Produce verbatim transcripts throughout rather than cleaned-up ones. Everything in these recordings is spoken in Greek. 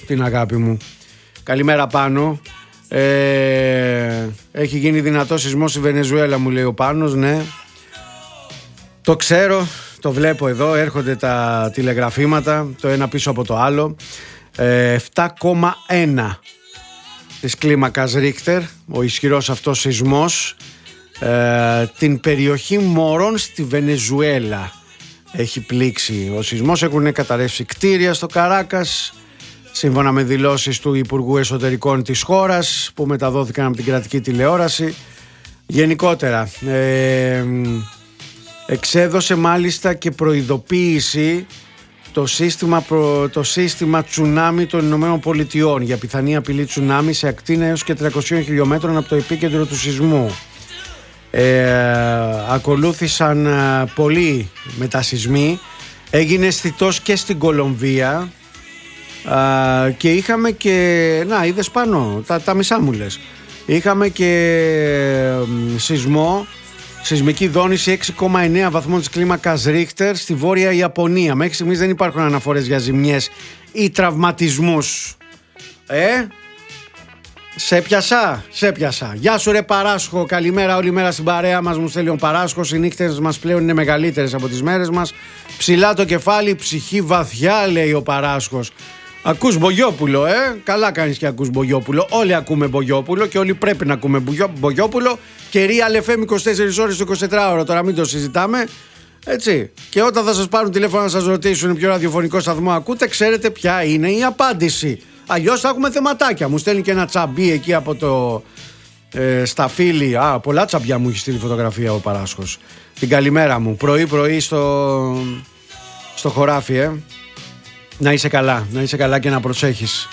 την αγάπη μου. Καλημέρα Πάνο. ε, Έχει γίνει δυνατό σεισμό στη Βενεζουέλα, μου λέει ο Πάνος. Ναι, το ξέρω, το βλέπω εδώ, έρχονται τα τηλεγραφήματα, το ένα πίσω από το άλλο. ε, επτά κόμμα ένα της κλίμακας Ρίχτερ, ο ισχυρός αυτός σεισμός. ε, Την περιοχή Μορών στη Βενεζουέλα έχει πλήξει ο σεισμός. Έχουν καταρρεύσει κτίρια στο Καράκας, σύμφωνα με δηλώσεις του Υπουργού Εσωτερικών της χώρας που μεταδόθηκαν από την κρατική τηλεόραση. Γενικότερα ε, εξέδωσε μάλιστα και προειδοποίηση το σύστημα, προ, το σύστημα τσουνάμι των Ηνωμένων Πολιτειών για πιθανή απειλή τσουνάμι σε ακτίνα έως και τριακοσίων χιλιόμετρων από το επίκεντρο του σεισμού. Ε, ακολούθησαν ε, πολλοί μετασεισμοί. Έγινε αισθητός και στην Κολομβία ε, και είχαμε και, να είδες Πάνω, τα, τα μισά μου λες. Είχαμε και ε, σεισμό, σεισμική δόνηση έξι κόμμα εννέα βαθμών της κλίμακας Ρίχτερ στη Βόρεια Ιαπωνία. Μέχρι στιγμής δεν υπάρχουν αναφορές για ζημιές ή τραυματισμούς. Ε, σε πιασά, σε πιασά. Γεια σου ρε Παράσχο, καλημέρα όλη μέρα στην παρέα μας, μου στέλνει ο Παράσχος. Οι νύχτες μας πλέον είναι μεγαλύτερες από τις μέρες μας. Ψηλά το κεφάλι, ψυχή βαθιά, λέει ο Παράσχος. Ακούς Μπογιόπουλο, ε, καλά κάνεις και ακούς Μπογιόπουλο. Όλοι ακούμε Μπογιόπουλο και όλοι πρέπει να ακούμε Μπογιόπουλο. Και Real εφ εμ είκοσι τέσσερις ώρες το εικοσιτετράωρο, τώρα μην το συζητάμε. Έτσι. Και όταν θα σας πάρουν τηλέφωνο να σας ρωτήσουν ποιο ραδιοφωνικό σταθμό ακούτε, ξέρετε ποια είναι η απάντηση. Αλλιώς θα έχουμε θεματάκια. Μου στέλνει και ένα τσαμπί εκεί από το ε, σταφύλι. Α, πολλά τσαμπιά μου έχει στείλει φωτογραφία ο Παράσχος. Την καλημέρα μου. Πρωί-πρωί στο, στο χωράφι, ε. Να είσαι καλά, να είσαι καλά και να προσέχεις.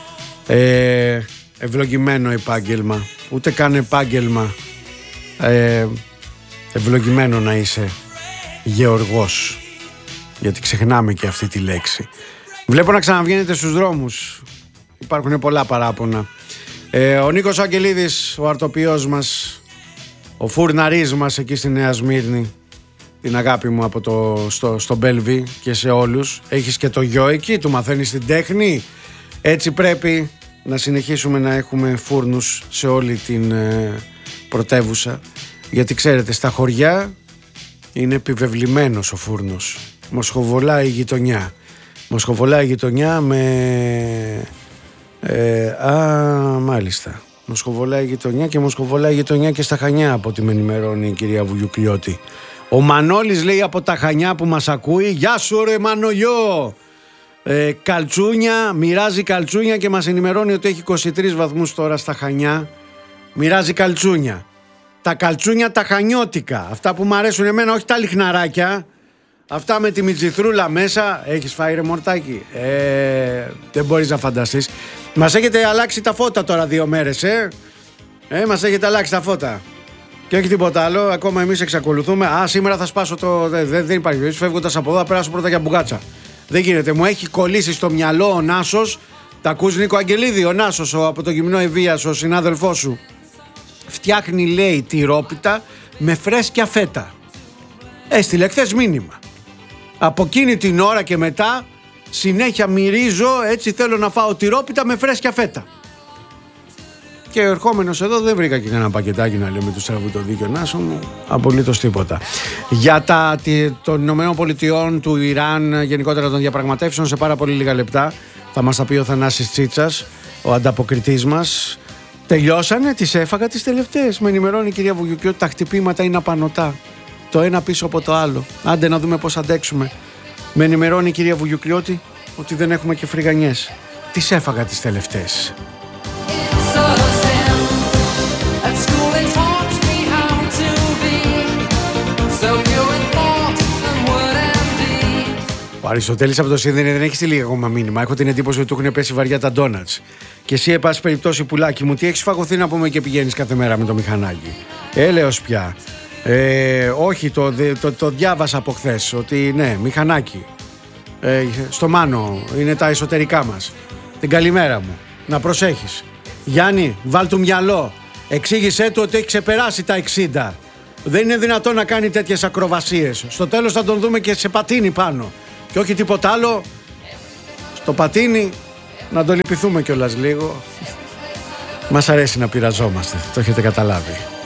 Ε, ευλογημένο επάγγελμα. Ούτε καν επάγγελμα. Ε, ευλογημένο να είσαι γεωργός. Γιατί ξεχνάμε και αυτή τη λέξη. Βλέπω να ξαναβγαίνετε στους δρόμους. Υπάρχουν πολλά παράπονα. ε, Ο Νίκος Αγγελίδης, ο αρτοποιός μας, ο φουρναρής μας εκεί στη Νέα Σμύρνη, την αγάπη μου από το, στο, στο Μπέλβι και σε όλους. Έχεις και το γιο εκεί, του μαθαίνεις την τέχνη. Έτσι πρέπει να συνεχίσουμε να έχουμε φούρνους σε όλη την ε, πρωτεύουσα. Γιατί ξέρετε, στα χωριά είναι επιβεβλημένος ο φούρνος. Μοσχοβολάει η γειτονιά. Μοσχοβολάει η γειτονιά με... Ε, α, μάλιστα. Μοσχοβολάει η γειτονιά και μοσχοβολάει η γειτονιά και στα Χανιά, από ό,τι με ενημερώνει η κυρία Βουγιουκλιώτη. Ο Μανώλης λέει από τα Χανιά που μας ακούει. Γεια σου ρε Μανολιό. ε, Καλτσούνια, μοιράζει καλτσούνια και μας ενημερώνει ότι έχει είκοσι τρεις βαθμούς τώρα στα Χανιά. Μοιράζει καλτσούνια. Τα καλτσούνια τα χανιώτικα, αυτά που μου αρέσουν εμένα, όχι τα λιχναράκια. Αυτά με τη μιτζιθρούλα μέσα. Έχεις φάει ρε μορτάκι? Ε, δεν μπορείς να φανταστείς. Μας έχετε αλλάξει τα φώτα τώρα δύο μέρες, ε. ε Μας έχετε αλλάξει τα φώτα. Και όχι τίποτα άλλο, ακόμα εμείς εξακολουθούμε. Α, σήμερα θα σπάσω το... Δεν, δεν, δεν υπάρχει. Φεύγοντας από εδώ θα περάσω πρώτα για μπουγάτσα. Δεν γίνεται, μου έχει κολλήσει στο μυαλό ο Νάσος. Τα ακούς Νίκο Αγγελίδη? Ο Νάσος, ο, από το γυμνό Ευβίας, ο συνάδελφός σου. Φτιάχνει, λέει, τυρόπιτα με φρέσκια φέτα. Έστειλε χθες μήνυμα. Από εκείνη την ώρα και μετά συνέχεια μυρίζω, έτσι θέλω να φάω τυρόπιτα με φρέσκια φέτα. Και ερχόμενος εδώ δεν βρήκα και κανένα πακετάκι να λέω με του στραβού το δίκιο Νάσο μου. Απολύτως τίποτα. Για τα των Ηνωμένων Πολιτειών, του Ιράν, γενικότερα των διαπραγματεύσεων, σε πάρα πολύ λίγα λεπτά θα μας τα πει ο Θανάσης Τσίτσας, ο ανταποκριτής μας. Τελειώσανε, τις έφαγα τις τελευταίες. Με ενημερώνει η κυρία Βουγιουκιώτη ότι τα χτυπήματα είναι απανωτά. Το ένα πίσω από το άλλο. Άντε να δούμε πώς αντέξουμε. Με ενημερώνει η κυρία Βουγιουκλιώτη ότι δεν έχουμε και φρυγανιές. Τις έφαγα τις τελευταίες. Ο Αριστοτέλης από το Σίδνεϊ δεν έχει στείλει ακόμα μήνυμα. Έχω την εντύπωση ότι του έχουν πέσει βαριά τα ντόνατς. Και εσύ, εν πάση περιπτώσει, πουλάκι μου, τι έχεις φαγωθεί να πούμε και πηγαίνεις κάθε μέρα με το μηχανάκι? Έλεος πια. Ε, όχι, το, το, το διάβασα από χθες ότι ναι, μηχανάκι. Ε, στο Μάνο είναι τα εσωτερικά μας. Την καλημέρα μου. Να προσέχεις. Γιάννη, βάλ του μυαλό. Εξήγησέ του ότι έχει ξεπεράσει τα εξήντα. Δεν είναι δυνατόν να κάνει τέτοιες ακροβασίες. Στο τέλος θα τον δούμε και σε πατίνι πάνω. Και όχι τίποτα άλλο. Στο πατίνι να το λυπηθούμε κιόλας λίγο. Μας αρέσει να πειραζόμαστε, το έχετε καταλάβει.